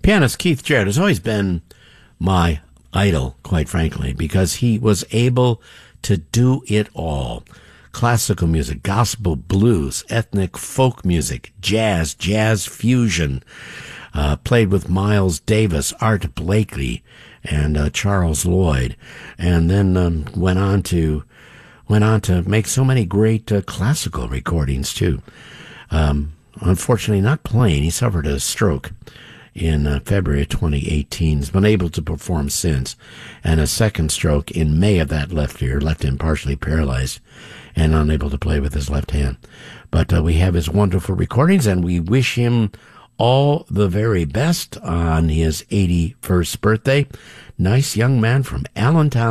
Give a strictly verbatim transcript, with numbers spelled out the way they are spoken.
Pianist Keith Jarrett has always been my idol, quite frankly, because he was able to do it all. Classical music, gospel, blues, ethnic folk music, jazz, jazz fusion. Uh, played with Miles Davis, Art Blakey, and uh, Charles Lloyd, and then um, went on to went on to make so many great uh, classical recordings too. Um, unfortunately, not playing. He suffered a stroke in uh, February of twenty eighteen. He's been able to perform since, and a second stroke in May of that left year left him partially paralyzed and unable to play with his left hand. But uh, we have his wonderful recordings, and we wish him all the very best on his eighty-first birthday. Nice young man from Allentown.